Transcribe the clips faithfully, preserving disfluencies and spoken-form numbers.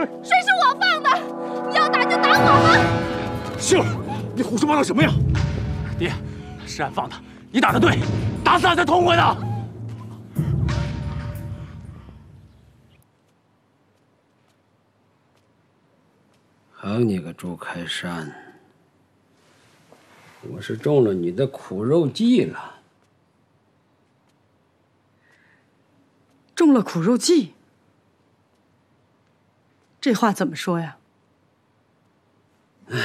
水是我放的，你要打就打我吧。 秀儿，你胡说八道什么呀？ 爹，是俺放的，你打的对，打死俺才痛快呢。 好你个朱开山，我是中了你的苦肉计了。 中了苦肉计？这话怎么说呀？ 唉，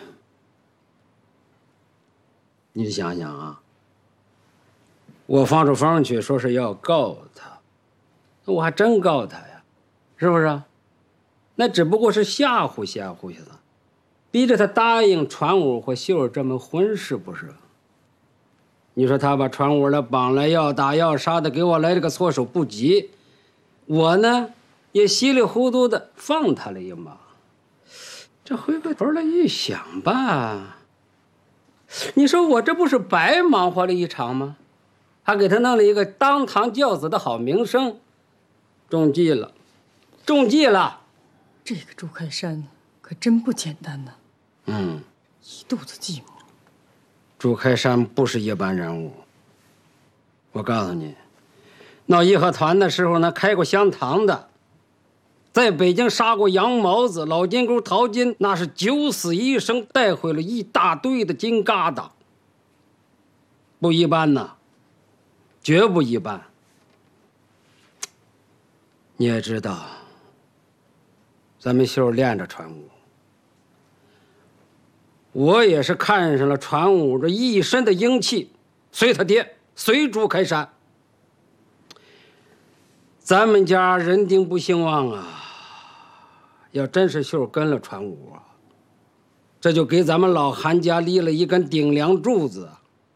你想想啊，我放出风去说是要告他，那我还真告他呀，是不是啊？那只不过是吓唬吓唬他，逼着他答应传武和秀儿这门婚事，不是？你说他把传武的绑来要打要杀的，给我来了个措手不及，我呢也稀里糊涂的放他了一马。这回过头来一想吧，你说我这不是白忙活了一场吗？还给他弄了一个当堂教子的好名声，中计了，中计了。 这个朱开山可真不简单呢。 嗯， 一肚子计谋。 朱开山不是一般人物。我告诉你，闹义和团的时候呢，开过香堂的，在北京杀过杨毛子、老金钩、淘金，那是九死一生，带回了一大堆的金疙瘩，不一般呐，绝不一般。你也知道，咱们秀练着传武，我也是看上了传武这一身的英气，随他爹，随朱开山。咱们家人丁不兴旺啊，要真是秀跟了传武啊，这就给咱们老韩家立了一根顶梁柱子。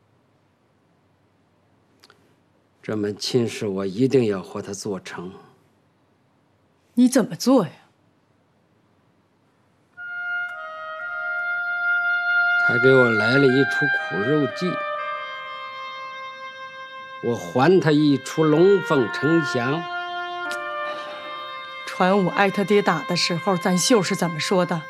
这门亲事我一定要和他做成。 你怎么做呀？ 他给我来了一出苦肉计，我还他一出龙凤呈祥。 传武挨他爹打的时候，咱秀是怎么说的？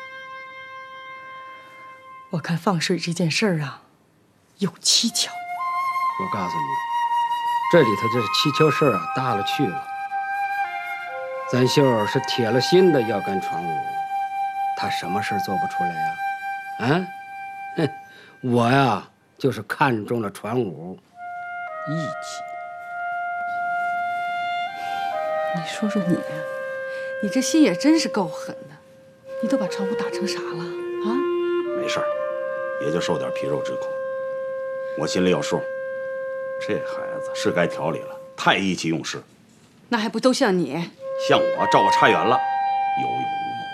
我看放水这件事儿啊，有蹊跷。 我告诉你，这里头这蹊跷事儿啊，大了去了。咱秀是铁了心的要跟传武，他什么事做不出来呀？啊？哼，我呀就是看中了传武义气。 你说说你，你这心也真是够狠的，你都把传武打成啥了啊？ 没事儿，也就受点皮肉之苦，我心里有数。这孩子是该调理了，太意气用事。 那还不都像你？ 像我照我差远了，有勇无谋。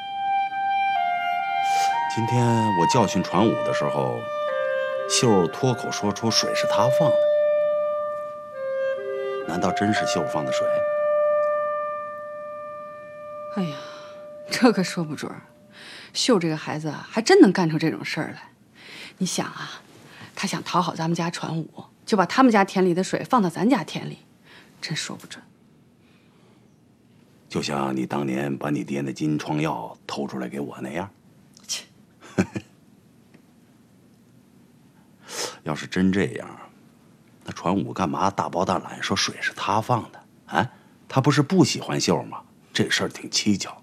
今天我教训传武的时候，秀脱口说出水是他放的，难道真是秀放的水？ 哎呀，这可说不准。秀这个孩子啊，还真能干出这种事儿来。你想啊，他想讨好咱们家传武，就把他们家田里的水放到咱家田里，真说不准。 就像你当年把你爹那金疮药偷出来给我那样。 切， 要是真这样，那传武干嘛大包大揽说水是他放的？啊，他不是不喜欢秀吗？这事儿挺蹊跷。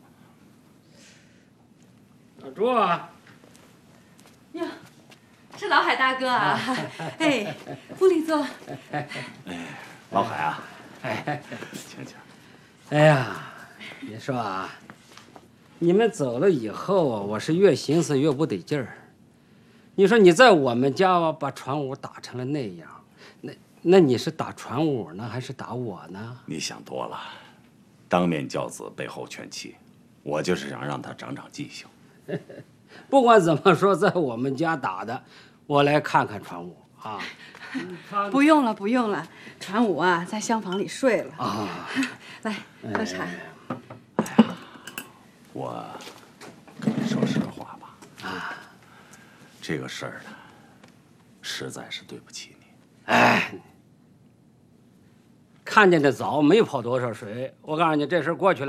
老朱啊， 呀，是老海大哥啊！哎，屋里坐。 哎，老海啊，哎，请请。 哎呀，你说啊，你们走了以后啊，我是越寻思越不得劲儿。你说你在我们家啊，把传武打成了那样，那那你是打传武呢，还是打我呢？ 你想多了，当面教子，背后劝妻，我就是想让他长长记性。 不管怎么说，在我们家打的，我来看看传武啊。 不用了，不用了，传武啊，在厢房里睡了啊。 来，喝茶。 哎呀，我跟你说实话吧，啊，这个事儿呢，实在是对不起你。 哎，看见的早，没跑多少水。我告诉你，这事过去了。